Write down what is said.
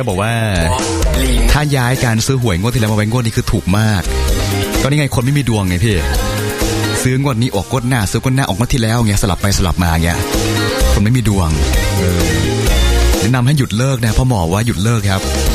ก็บอกว่าถ้าย้ายการซื้อหวยงวดที่แล้วมาไว้งวดนี้คือถูกมากก็นี่ไงคนไม่มีดวงไงพี่ซื้องวดนี้ออกงวดหน้าซื้องวดหน้าออกงวดที่แล้วเงี้ยสลับไปสลับมาเงี้ยคนไม่มีดวงแนะนำให้หยุดเลิกนะพ่อหมอว่าหยุดเลิกครับ